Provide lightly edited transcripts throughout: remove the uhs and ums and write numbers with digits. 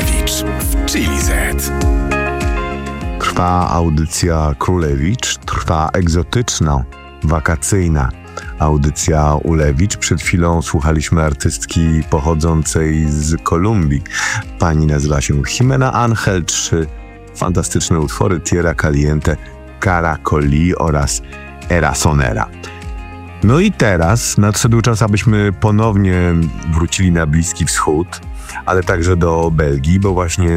Królewicz w Chili Z. Trwa audycja Królewicz, trwa egzotyczna, wakacyjna audycja Ulewicz. Przed chwilą słuchaliśmy artystki pochodzącej z Kolumbii. Pani nazywa się Jimena Angel. 3 fantastyczne utwory: Tierra Caliente, Caracoli oraz Era Sonera. No i teraz nadszedł czas, abyśmy ponownie wrócili na Bliski Wschód, ale także do Belgii, bo właśnie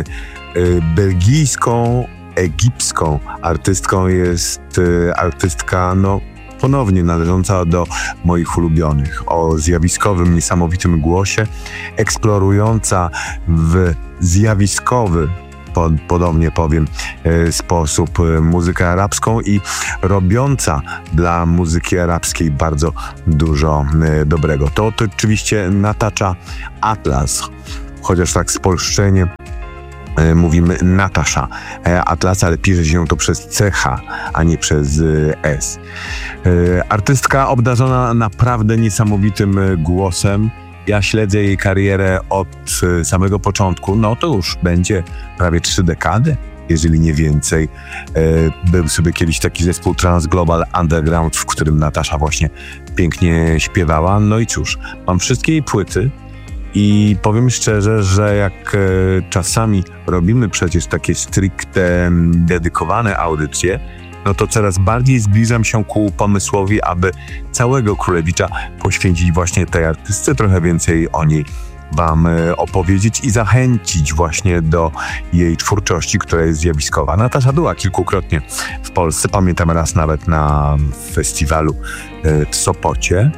belgijską, egipską artystką jest artystka, ponownie należąca do moich ulubionych, o zjawiskowym, niesamowitym głosie, eksplorująca w zjawiskowy, podobnie powiem, sposób muzykę arabską i robiąca dla muzyki arabskiej bardzo dużo dobrego. To oczywiście Natasha Atlas, chociaż tak spolszczenie mówimy Natasha Atlas, ale pisze się to przez CH, a nie przez S. Artystka obdarzona naprawdę niesamowitym głosem. Ja śledzę jej karierę od samego początku. To już będzie prawie 3 dekady, jeżeli nie więcej. Był sobie kiedyś taki zespół Trans Global Underground, w którym Natasha właśnie pięknie śpiewała. No i cóż, mam wszystkie jej płyty. I powiem szczerze, że jak czasami robimy przecież takie stricte dedykowane audycje, to coraz bardziej zbliżam się ku pomysłowi, aby całego Królewicza poświęcić właśnie tej artystce, trochę więcej o niej wam opowiedzieć i zachęcić właśnie do jej twórczości, która jest zjawiskowa. Natasha była kilkukrotnie w Polsce, pamiętam raz nawet na festiwalu w Sopocie.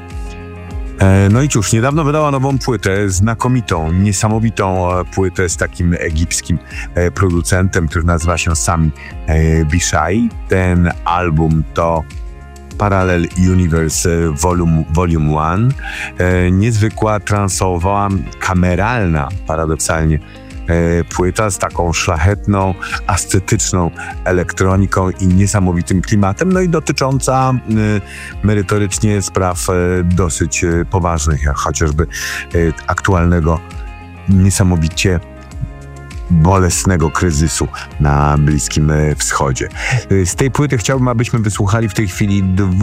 No i cóż, niedawno wydała nową płytę, znakomitą, niesamowitą płytę z takim egipskim producentem, który nazywa się Sami Bishai. Ten album to Parallel Universe Volume 1. Niezwykła, transowa, kameralna, paradoksalnie, płyta z taką szlachetną, ascetyczną elektroniką i niesamowitym klimatem, i dotycząca merytorycznie spraw dosyć poważnych, jak chociażby aktualnego, niesamowicie bolesnego kryzysu na Bliskim Wschodzie. Z tej płyty chciałbym, abyśmy wysłuchali w tej chwili 2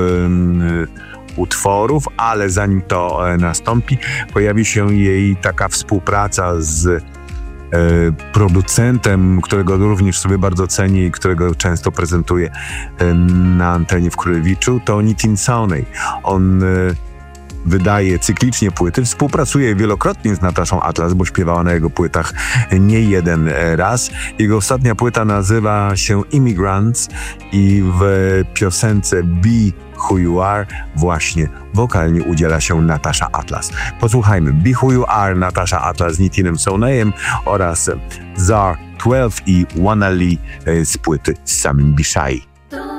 utworów, ale zanim to nastąpi, pojawi się jej taka współpraca z producentem, którego również sobie bardzo cenię i którego często prezentuję na antenie w Królewiczu, to Nitin Sonay. On wydaje cyklicznie płyty, współpracuje wielokrotnie z Natashą Atlas, bo śpiewała na jego płytach nie jeden raz. Jego ostatnia płyta nazywa się Immigrants i w piosence Be Who You Are właśnie wokalnie udziela się Natasha Atlas. Posłuchajmy Be Who You Are, Natasha Atlas z Nitinem Sonayem oraz Zar 12 i Wanna Lee z płyty z Samim Bishai.